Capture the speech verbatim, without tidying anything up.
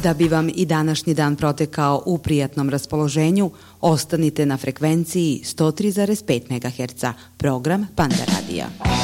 Da bi vam i današnji dan protekao u prijatnom raspoloženju, ostanite na frekvenciji sto tri zarez pet megaherca, program Panda Radija.